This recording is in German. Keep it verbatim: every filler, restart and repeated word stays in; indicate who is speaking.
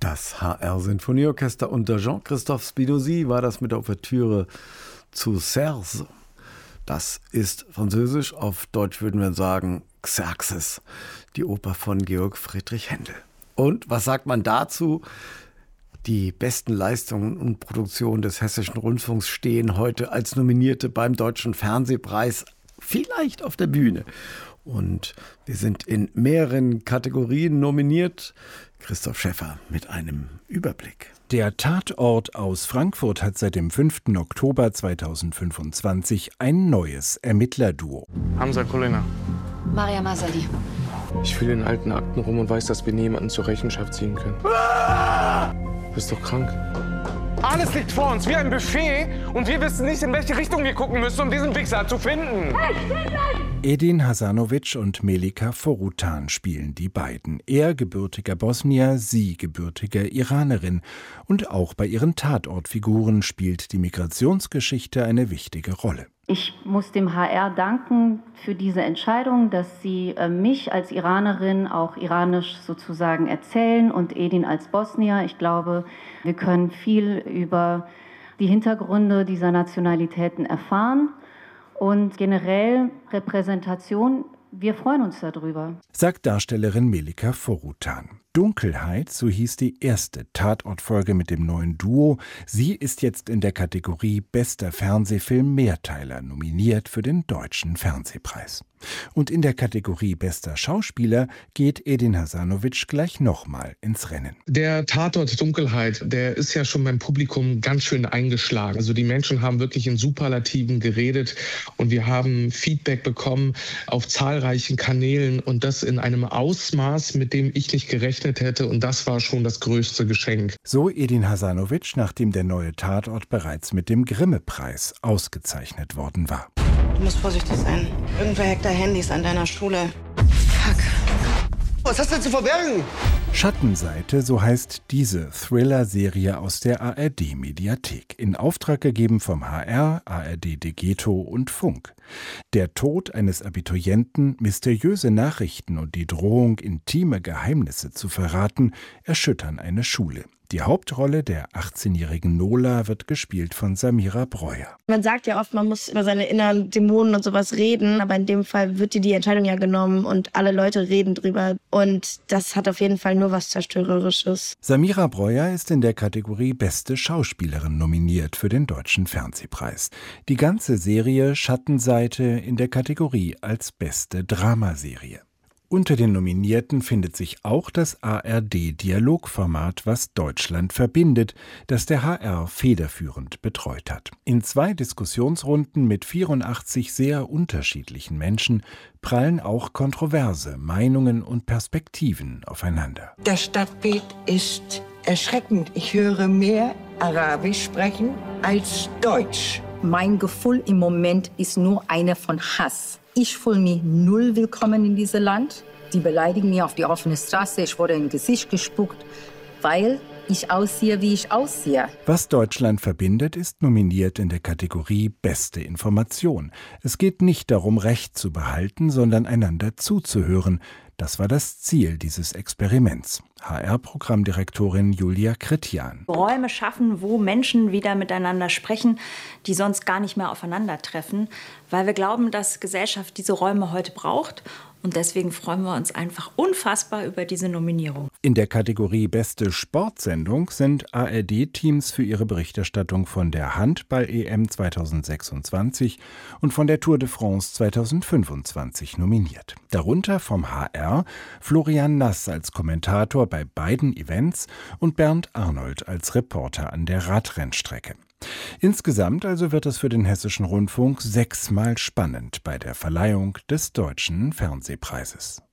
Speaker 1: Das H R-Sinfonieorchester unter Jean-Christophe Spinozzi war das mit der Ouvertüre zu Serse. Das ist französisch, auf Deutsch würden wir sagen Xerxes, die Oper von Georg Friedrich Händel. Und was sagt man dazu? Die besten Leistungen und Produktionen des Hessischen Rundfunks stehen heute als Nominierte beim Deutschen Fernsehpreis vielleicht auf der Bühne. Und wir sind in mehreren Kategorien nominiert. Christoph Schäffer mit einem Überblick.
Speaker 2: Der Tatort aus Frankfurt hat seit dem fünften Oktober zweitausendfünfundzwanzig ein neues Ermittlerduo.
Speaker 3: Hamza Kolina.
Speaker 4: Maria Masali.
Speaker 3: Ich fühle in alten Akten rum und weiß, dass wir niemanden zur Rechenschaft ziehen können. Ah! Du bist doch krank. Alles liegt vor uns wie ein Buffet und wir wissen nicht, in welche Richtung wir gucken müssen, um diesen Wichser zu finden.
Speaker 2: Edin Hasanovic und Melika Forutan spielen die beiden. Er gebürtiger Bosnier, sie gebürtiger Iranerin. Und auch bei ihren Tatortfiguren spielt die Migrationsgeschichte eine wichtige Rolle.
Speaker 5: Ich muss dem H R danken für diese Entscheidung, dass sie äh, mich als Iranerin auch iranisch sozusagen erzählen und Edin als Bosnier. Ich glaube, wir können viel über die Hintergründe dieser Nationalitäten erfahren. Und generell Repräsentation, wir freuen uns darüber.
Speaker 2: Sagt Darstellerin Melika Forutan. Dunkelheit, so hieß die erste Tatortfolge mit dem neuen Duo. Sie ist jetzt in der Kategorie Bester Fernsehfilm Mehrteiler nominiert für den Deutschen Fernsehpreis. Und in der Kategorie Bester Schauspieler geht Edin Hasanovic gleich nochmal ins Rennen.
Speaker 3: Der Tatort Dunkelheit, der ist ja schon beim Publikum ganz schön eingeschlagen. Also die Menschen haben wirklich in Superlativen geredet und wir haben Feedback bekommen auf zahlreichen Kanälen und das in einem Ausmaß, mit dem ich nicht gerechnet hätte, und das war schon das größte Geschenk.
Speaker 2: So Edin Hasanovic, nachdem der neue Tatort bereits mit dem Grimme-Preis ausgezeichnet worden war.
Speaker 6: Du musst vorsichtig sein. Irgendwer hackt da Handys an deiner Schule. Fuck.
Speaker 7: Was hast du denn zu verbergen?
Speaker 2: Schattenseite, so heißt diese Thriller-Serie aus der A R D-Mediathek. In Auftrag gegeben vom H R, A R D Degeto und Funk. Der Tod eines Abiturienten, mysteriöse Nachrichten und die Drohung, intime Geheimnisse zu verraten, erschüttern eine Schule. Die Hauptrolle der achtzehnjährigen Nola wird gespielt von Samira Breuer.
Speaker 8: Man sagt ja oft, man muss über seine inneren Dämonen und sowas reden, aber in dem Fall wird dir die Entscheidung ja genommen und alle Leute reden drüber. Und das hat auf jeden Fall nur was Zerstörerisches.
Speaker 2: Samira Breuer ist in der Kategorie Beste Schauspielerin nominiert für den Deutschen Fernsehpreis. Die ganze Serie Schattenseite in der Kategorie als Beste Dramaserie. Unter den Nominierten findet sich auch das A R D-Dialogformat Was Deutschland verbindet, das der H R federführend betreut hat. In zwei Diskussionsrunden mit vierundachtzig sehr unterschiedlichen Menschen prallen auch kontroverse Meinungen und Perspektiven aufeinander.
Speaker 9: Das Stadtbild ist erschreckend. Ich höre mehr Arabisch sprechen als Deutsch.
Speaker 10: Mein Gefühl im Moment ist nur eine von Hass. Ich fühle mich null willkommen in diesem Land. Die beleidigen mich auf die offene Straße. Ich wurde ins Gesicht gespuckt, weil ich aussehe, wie ich aussehe.
Speaker 2: Was Deutschland verbindet, ist nominiert in der Kategorie Beste Information. Es geht nicht darum, Recht zu behalten, sondern einander zuzuhören. Das war das Ziel dieses Experiments. H R-Programmdirektorin Julia Kritjan.
Speaker 11: Räume schaffen, wo Menschen wieder miteinander sprechen, die sonst gar nicht mehr aufeinandertreffen, weil wir glauben, dass Gesellschaft diese Räume heute braucht. Und deswegen freuen wir uns einfach unfassbar über diese Nominierung.
Speaker 2: In der Kategorie Beste Sportsendung sind A R D-Teams für ihre Berichterstattung von der Handball-E M zweitausendsechsundzwanzig und von der Tour de France zweitausendfünfundzwanzig nominiert. Darunter vom H R Florian Nass als Kommentator bei beiden Events und Bernd Arnold als Reporter an der Radrennstrecke. Insgesamt also wird es für den Hessischen Rundfunk sechsmal spannend bei der Verleihung des Deutschen Fernsehpreises.